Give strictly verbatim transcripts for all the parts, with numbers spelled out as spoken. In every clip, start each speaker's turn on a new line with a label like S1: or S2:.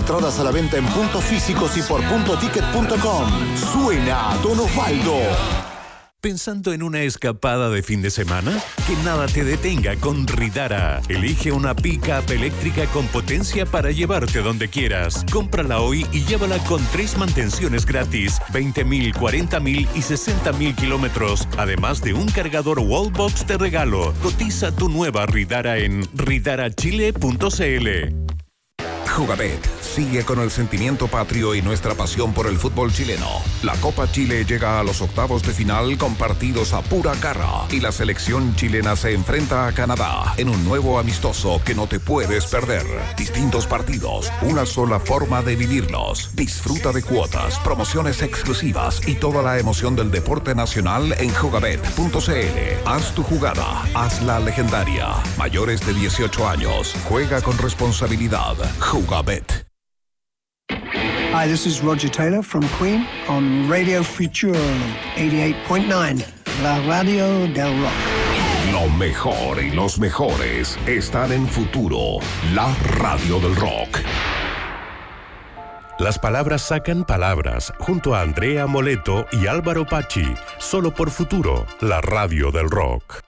S1: entradas a la venta en puntos físicos y por punto ticket punto com. Suena Don Osvaldo.
S2: ¿Pensando en una escapada de fin de semana? Que nada te detenga con Ridara. Elige una pick-up eléctrica con potencia para llevarte donde quieras. Cómprala hoy y llévala con tres mantenciones gratis, veinte mil, cuarenta mil y sesenta mil kilómetros, además de un cargador Wallbox de regalo. Cotiza tu nueva Ridara en ridara chile punto c l.
S3: Jugabet sigue con el sentimiento patrio y nuestra pasión por el fútbol chileno. La Copa Chile llega a los octavos de final con partidos a pura garra y la selección chilena se enfrenta a Canadá en un nuevo amistoso que no te puedes perder. Distintos partidos, una sola forma de vivirlos. Disfruta de cuotas, promociones exclusivas y toda la emoción del deporte nacional en jugabet punto c l. Haz tu jugada, hazla legendaria. Mayores de dieciocho años, juega con responsabilidad. Jugabet.
S4: Hi, this is Roger Taylor from Queen on Radio Future eighty-eight point nine, la radio del rock.
S3: Lo mejor y los mejores están en Futuro, la radio del rock.
S2: Las palabras sacan palabras, junto a Andrea Moleto y Álvaro Pachi, solo por Futuro, la radio del rock.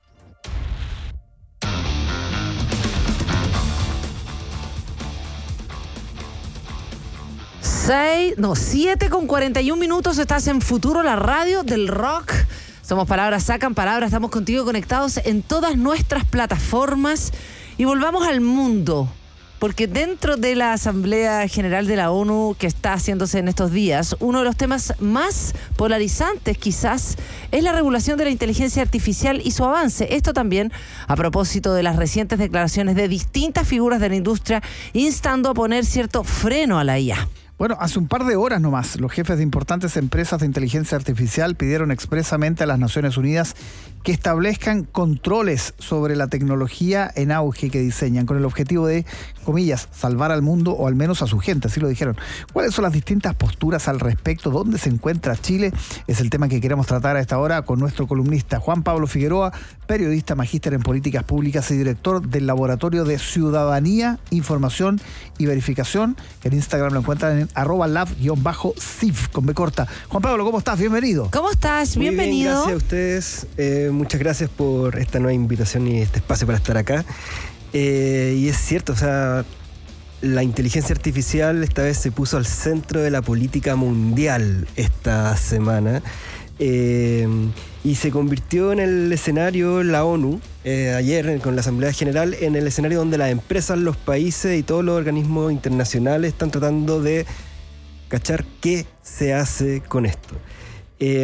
S5: seis, no, siete con cuarenta y un minutos, estás en Futuro, la radio del rock. Somos Palabras Sacan Palabras, estamos contigo conectados en todas nuestras plataformas y volvamos al mundo, porque dentro de la Asamblea General de la ONU que está haciéndose en estos días, uno de los temas más polarizantes quizás es la regulación de la inteligencia artificial y su avance. Esto también a propósito de las recientes declaraciones de distintas figuras de la industria instando a poner cierto freno a la I A.
S6: Bueno, hace un par de horas nomás, los jefes de importantes empresas de inteligencia artificial pidieron expresamente a las Naciones Unidas que establezcan controles sobre la tecnología en auge que diseñan, con el objetivo de, comillas, salvar al mundo o al menos a su gente, así lo dijeron. ¿Cuáles son las distintas posturas al respecto? ¿Dónde se encuentra Chile? Es el tema que queremos tratar a esta hora con nuestro columnista Juan Pablo Figueroa, periodista, magíster en políticas públicas y director del Laboratorio de Ciudadanía, Información y Verificación, que en Instagram lo encuentran en arroba lab-sif con B corta. Juan Pablo, ¿cómo estás? Bienvenido.
S5: ¿Cómo estás?
S7: Muy
S5: Bienvenido.
S7: Bien, gracias a ustedes. Eh, muchas gracias por esta nueva invitación y este espacio para estar acá. Eh, y es cierto, o sea, la inteligencia artificial esta vez se puso al centro de la política mundial esta semana. Eh, y se convirtió en el escenario, la ONU, eh, ayer con la Asamblea General, en el escenario donde las empresas, los países y todos los organismos internacionales están tratando de cachar qué se hace con esto. Eh,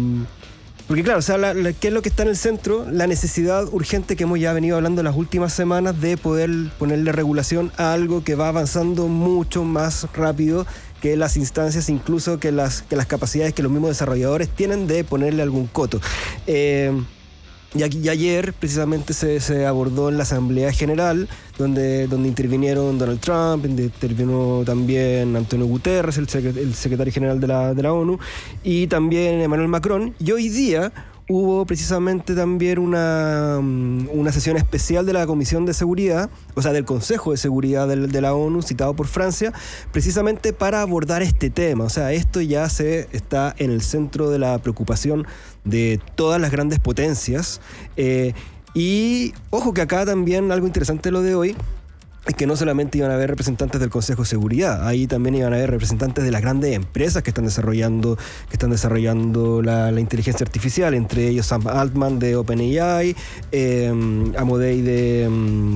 S7: porque claro, o sea, la, la, ¿qué es lo que está en el centro? La necesidad urgente que hemos ya venido hablando las últimas semanas de poder ponerle regulación a algo que va avanzando mucho más rápido que las instancias, incluso que las, que las capacidades que los mismos desarrolladores tienen de ponerle algún coto. Eh, y, aquí, y ayer precisamente se, se abordó en la Asamblea General, donde, donde intervinieron Donald Trump, donde intervino también Antonio Guterres, el, secret, el secretario general de la, de la ONU, y también Emmanuel Macron. Y hoy día hubo precisamente también una, una sesión especial de la Comisión de Seguridad, o sea, del Consejo de Seguridad de, de la ONU, citado por Francia, precisamente para abordar este tema. O sea, esto ya se está en el centro de la preocupación de todas las grandes potencias. Eh, y ojo que acá también algo interesante lo de hoy, es que no solamente iban a haber representantes del Consejo de Seguridad, ahí también iban a haber representantes de las grandes empresas que están desarrollando, que están desarrollando la, la inteligencia artificial, entre ellos Sam Altman de OpenAI, eh, Amodei de,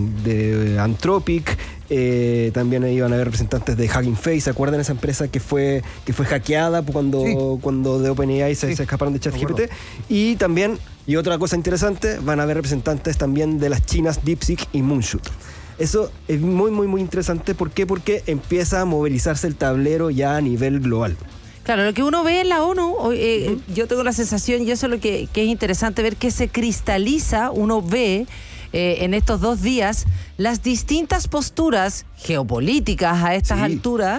S7: de Anthropic, eh, también iban a haber representantes de Hugging Face. ¿Se acuerdan esa empresa que fue, que fue hackeada cuando, sí. cuando de OpenAI se, sí. se escaparon de ChatGPT? Y también, y otra cosa interesante, van a haber representantes también de las chinas DeepSeek y Moonshot. Eso es muy, muy, muy interesante. ¿Por qué? Porque empieza a movilizarse el tablero ya a nivel global.
S5: Claro, lo que uno ve en la ONU, eh, uh-huh. yo tengo la sensación, y eso es lo que, que es interesante ver, que se cristaliza, uno ve eh, en estos dos días las distintas posturas geopolíticas a estas sí. alturas,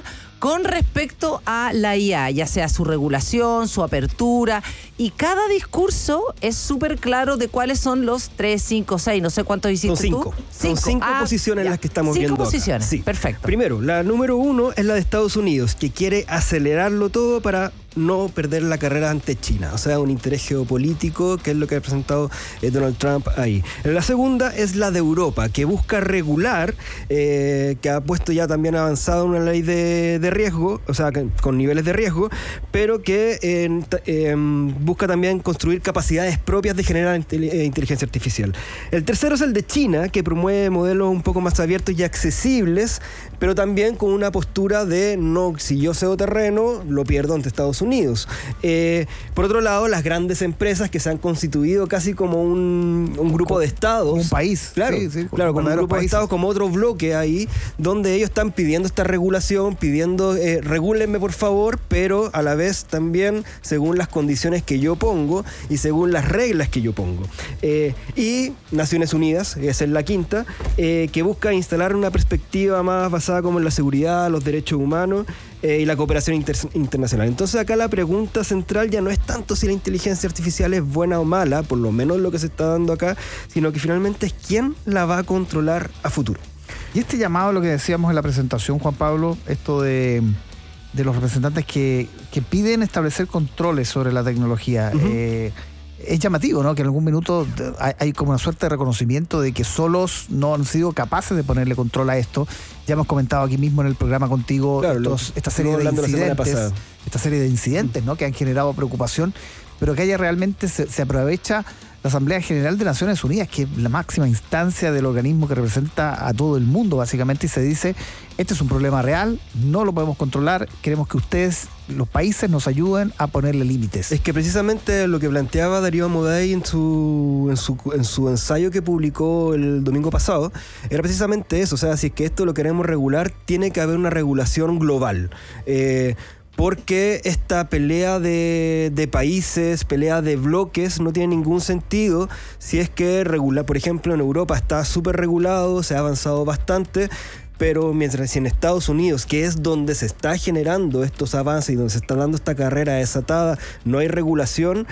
S5: con respecto a la I A, ya sea su regulación, su apertura, y cada discurso es súper claro de cuáles son los tres, cinco, seis, no sé cuántos hiciste
S7: Son cinco.
S5: tú.
S7: Son cinco
S5: Ah,
S7: posiciones
S5: ya.
S7: las que estamos
S5: cinco
S7: viendo acá.
S5: posiciones,
S7: Sí.
S5: perfecto.
S7: Primero, la número uno es la de Estados Unidos, que quiere acelerarlo todo para no perder la carrera ante China. O sea, un interés geopolítico, que es lo que ha presentado eh, Donald Trump ahí. La segunda es la de Europa, que busca regular, eh, que ha puesto ya también avanzado una ley de, de riesgo, o sea, que, con niveles de riesgo, pero que eh, eh, busca también construir capacidades propias de generar inteligencia artificial. El tercero es el de China, que promueve modelos un poco más abiertos y accesibles, pero también con una postura de no, si yo cedo terreno, lo pierdo ante Estados Unidos. Eh, por otro lado, las grandes empresas que se han constituido casi como un, un grupo de estados.
S6: Como un país.
S7: Claro,
S6: sí, sí,
S7: claro, como un grupo
S6: países.
S7: de estados, como otro bloque ahí, donde ellos están pidiendo esta regulación, pidiendo, eh, regúlenme por favor, pero a la vez también según las condiciones que yo pongo y según las reglas que yo pongo. Eh, y Naciones Unidas, esa es la quinta, eh, que busca instalar una perspectiva más basada como en la seguridad, los derechos humanos eh, y la cooperación inter internacional. Entonces acá la pregunta central ya no es tanto si la inteligencia artificial es buena o mala, por lo menos lo que se está dando acá, sino que finalmente es quién la va a controlar a futuro.
S6: Y este llamado, lo que decíamos en la presentación, Juan Pablo, esto de, de los representantes que, que piden establecer controles sobre la tecnología, uh-huh. eh, es llamativo, ¿no? Que en algún minuto hay, hay como una suerte de reconocimiento de que solos no han sido capaces de ponerle control a esto. Ya hemos comentado aquí mismo en el programa contigo claro, estos, lo, esta serie de incidentes, esta serie de incidentes, ¿no? Que han generado preocupación, pero que haya realmente se, se aprovecha la Asamblea General de Naciones Unidas, que es la máxima instancia del organismo que representa a todo el mundo, básicamente, y se dice, este es un problema real, no lo podemos controlar, queremos que ustedes, los países, nos ayuden a ponerle límites.
S7: Es que precisamente lo que planteaba Darío Amodei en su, en su, en su ensayo que publicó el domingo pasado, era precisamente eso, o sea, si es que esto lo queremos regular, tiene que haber una regulación global. Eh, Porque esta pelea de, de países, pelea de bloques, no tiene ningún sentido si es que regular, por ejemplo, en Europa está súper regulado, se ha avanzado bastante, pero mientras si en Estados Unidos, que es donde se está generando estos avances y donde se está dando esta carrera desatada, no hay regulación,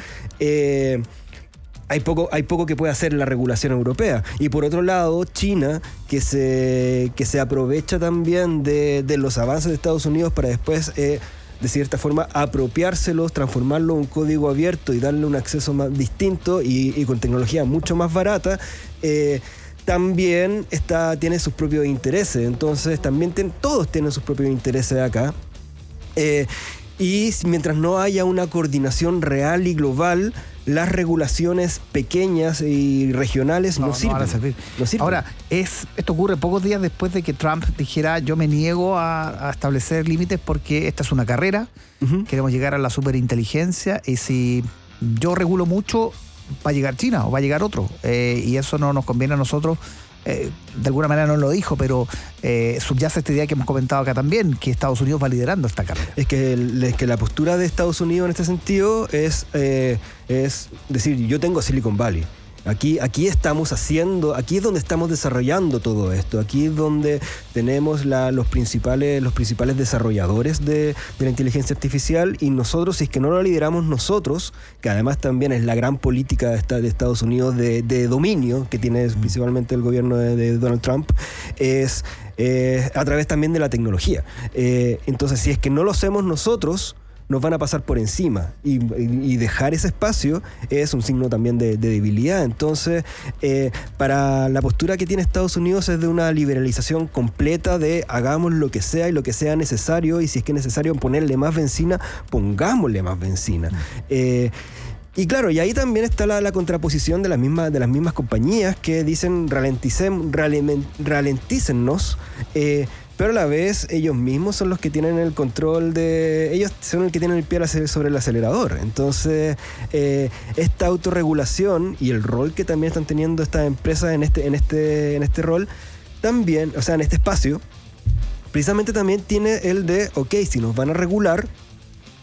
S7: eh, Hay poco, hay poco que puede hacer la regulación europea. Y por otro lado, China, que se, que se aprovecha también de, de los avances de Estados Unidos para después, eh, de cierta forma, apropiárselos, transformarlo en un código abierto y darle un acceso más distinto y, y con tecnología mucho más barata, eh, también está, tiene sus propios intereses. Entonces, también ten, todos tienen sus propios intereses acá. Eh, y mientras no haya una coordinación real y global, las regulaciones pequeñas y regionales no, no, sirven. No van a servir. No sirven.
S6: Ahora, es, esto ocurre pocos días después de que Trump dijera yo me niego a, a establecer límites porque esta es una carrera, uh-huh. queremos llegar a la superinteligencia y si yo regulo mucho va a llegar China o va a llegar otro eh, y eso no nos conviene a nosotros. Eh, de alguna manera no lo dijo, pero eh, subyace esta idea que hemos comentado acá también, que Estados Unidos va liderando esta carrera.
S7: Es que, el, es que la postura de Estados Unidos en este sentido es, eh, es decir, yo tengo Silicon Valley. Aquí, aquí estamos haciendo, aquí es donde estamos desarrollando todo esto, aquí es donde tenemos la, los, principales, los principales desarrolladores de, de la inteligencia artificial y nosotros, si es que no lo lideramos nosotros, que además también es la gran política de, esta, de Estados Unidos de, de dominio que tiene principalmente el gobierno de, de Donald Trump, es eh, a través también de la tecnología. Eh, entonces, si es que no lo hacemos nosotros, nos van a pasar por encima y, y dejar ese espacio es un signo también de, de debilidad. Entonces, eh, para la postura que tiene Estados Unidos es de una liberalización completa de hagamos lo que sea y lo que sea necesario y si es que es necesario ponerle más benzina, pongámosle más benzina. Eh, Y claro, y ahí también está la, la contraposición de las mismas, de las mismas compañías que dicen ralenticen, ralent, ralentícennos, eh, pero a la vez ellos mismos son los que tienen el control de... Ellos son los que tienen el pie sobre el acelerador. Entonces, eh, esta autorregulación y el rol que también están teniendo estas empresas en este, en este, en este rol, también, o sea, en este espacio, precisamente también tiene el de, ok, si nos van a regular,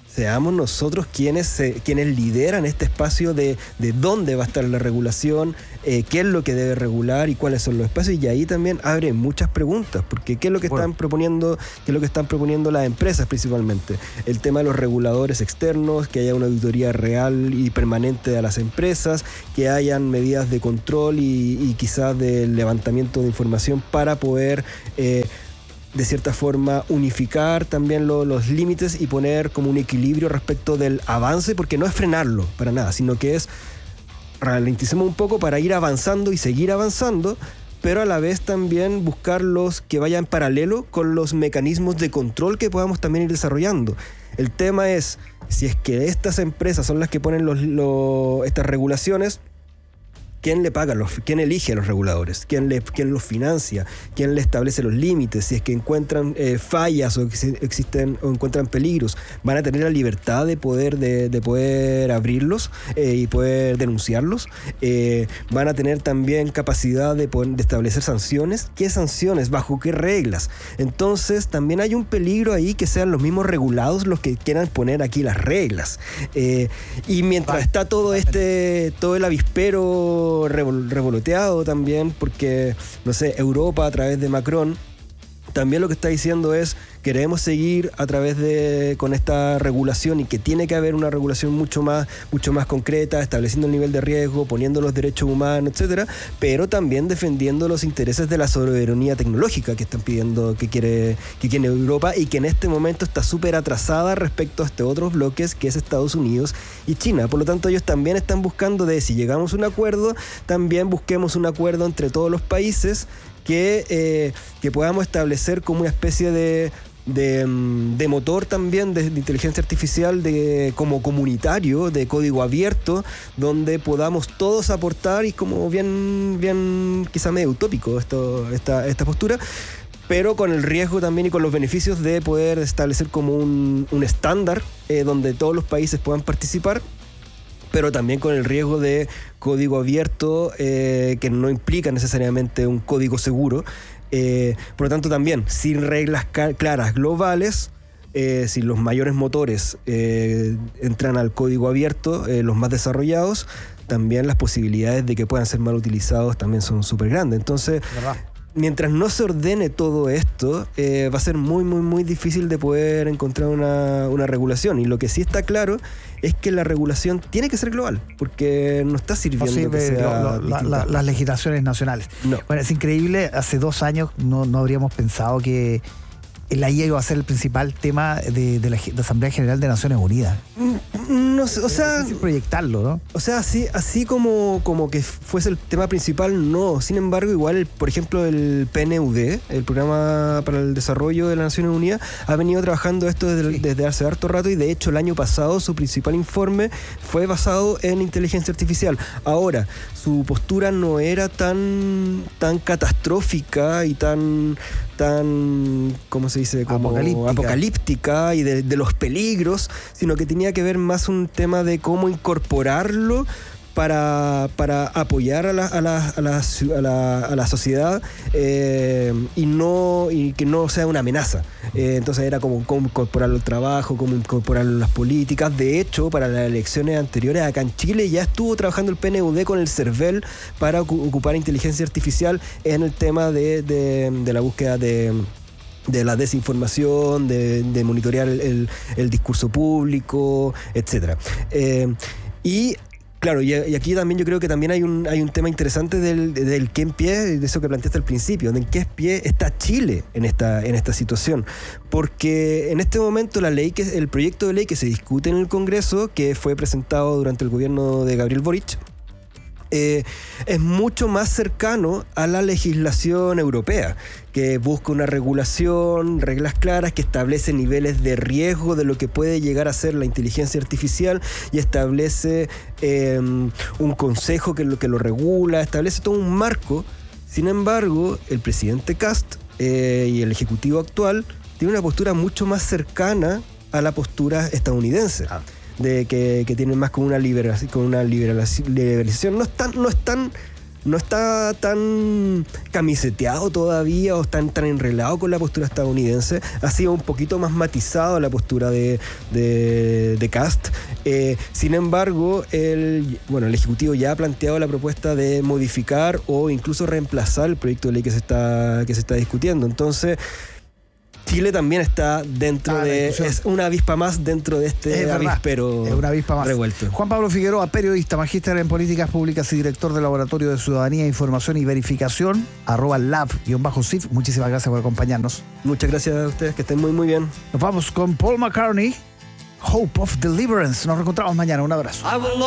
S7: seamos nosotros quienes, eh, quienes lideran este espacio de, de dónde va a estar la regulación, eh, qué es lo que debe regular y cuáles son los espacios, y ahí también abre muchas preguntas, porque qué es lo que bueno. están proponiendo, qué es lo que están proponiendo las empresas principalmente, el tema de los reguladores externos, que haya una auditoría real y permanente a las empresas, que hayan medidas de control y, y quizás de levantamiento de información para poder eh, de cierta forma unificar también lo, los límites y poner como un equilibrio respecto del avance, porque no es frenarlo para nada, sino que es ralenticemos un poco para ir avanzando y seguir avanzando, pero a la vez también buscar los que vayan en paralelo con los mecanismos de control que podamos también ir desarrollando. El tema es, si es que estas empresas son las que ponen los, los, estas regulaciones, ¿quién le paga? Los, ¿Quién elige a los reguladores? ¿Quién, le, quién los financia? ¿Quién le establece los límites? Si es que encuentran eh, fallas o existen o encuentran peligros, ¿van a tener la libertad de poder, de, de poder abrirlos eh, y poder denunciarlos? Eh, ¿Van a tener también capacidad de, poder, de establecer sanciones? ¿Qué sanciones? ¿Bajo qué reglas? Entonces también hay un peligro ahí que sean los mismos regulados los que quieran poner aquí las reglas. Eh, y mientras está todo este, todo el avispero revoloteado también, porque, no sé, Europa a través de Macron también lo que está diciendo es queremos seguir a través de con esta regulación y que tiene que haber una regulación mucho más mucho más concreta, estableciendo el nivel de riesgo, poniendo los derechos humanos, etcétera, pero también defendiendo los intereses de la soberanía tecnológica que están pidiendo que quiere que quiere Europa y que en este momento está súper atrasada respecto a este otros bloques que es Estados Unidos y China. Por lo tanto, ellos también están buscando de si llegamos a un acuerdo, también busquemos un acuerdo entre todos los países que, eh, que podamos establecer como una especie de, de, de motor también de, de inteligencia artificial de, como comunitario, de código abierto, donde podamos todos aportar y como bien, bien quizá medio utópico esto, esta, esta postura, pero con el riesgo también y con los beneficios de poder establecer como un, un estándar eh, donde todos los países puedan participar, pero también con el riesgo de código abierto eh, que no implica necesariamente un código seguro. Eh, por lo tanto, también sin reglas ca- claras globales, eh, si los mayores motores eh, entran al código abierto, eh, los más desarrollados, también las posibilidades de que puedan ser mal utilizados también son súper grandes. Entonces, ¿verdad? Mientras no se ordene todo esto, eh, va a ser muy, muy, muy difícil de poder encontrar una, una regulación. Y lo que sí está claro es que la regulación tiene que ser global, porque no está sirviendo no sirve que sea
S6: lo, lo, la, la, las legislaciones nacionales. No. Bueno, es increíble, hace dos años no, no habríamos pensado que la I A iba a ser el principal tema de, de la de Asamblea General de Naciones Unidas.
S7: No, o sea,
S6: es proyectarlo, ¿no?
S7: O sea, así, así como, como que fuese el tema principal, no. Sin embargo, igual, por ejemplo, el P N U D, el Programa para el Desarrollo de las Naciones Unidas, ha venido trabajando esto desde, sí. desde hace harto rato y de hecho el año pasado su principal informe fue basado en inteligencia artificial. Ahora, su postura no era tan, tan catastrófica y tan... tan, ¿cómo se dice? Como
S6: apocalíptica,
S7: apocalíptica y de, de los peligros, sino que tenía que ver más un tema de cómo incorporarlo para, para apoyar a la, a la, a la, a la, a la sociedad eh, y, no, y que no sea una amenaza. Eh, entonces era como cómo incorporarlo al trabajo, cómo incorporarlo a las políticas. De hecho, para las elecciones anteriores acá en Chile ya estuvo trabajando el P N U D con el CERVEL para ocupar inteligencia artificial en el tema de, de, de la búsqueda de... de la desinformación, de, de monitorear el, el, el discurso público, etcétera. Eh, y claro, y, y aquí también yo creo que también hay un, hay un tema interesante del, del qué en pie, de eso que planteaste al principio, de en qué pie está Chile en esta, en esta situación. Porque en este momento la ley que, el proyecto de ley que se discute en el Congreso, que fue presentado durante el gobierno de Gabriel Boric, Eh, es mucho más cercano a la legislación europea, que busca una regulación, reglas claras, que establece niveles de riesgo de lo que puede llegar a ser la inteligencia artificial y establece eh, un consejo que lo, que lo regula, establece todo un marco. Sin embargo, el presidente Kast eh, y el ejecutivo actual tienen una postura mucho más cercana a la postura estadounidense. Ah. De que, que tienen más como una liberación, como una liberalización. No están, no están no está tan camiseteado todavía o tan, tan enrelado con la postura estadounidense. Ha sido un poquito más matizado la postura de, de, de Kast. Eh, sin embargo, el, bueno, el Ejecutivo ya ha planteado la propuesta de modificar o incluso reemplazar el proyecto de ley que se está, que se está discutiendo. Entonces, Chile también está dentro ah, de... Es una avispa más dentro de este es avispero
S6: es una avispa más.
S7: Revuelto.
S6: Juan Pablo Figueroa, periodista, magíster en políticas públicas y director del Laboratorio de Ciudadanía, Información y Verificación, arroba lab-S I F. Muchísimas gracias por acompañarnos.
S7: Muchas gracias a ustedes, que estén muy muy bien.
S6: Nos vamos con Paul McCartney, Hope of Deliverance. Nos reencontramos mañana. Un abrazo.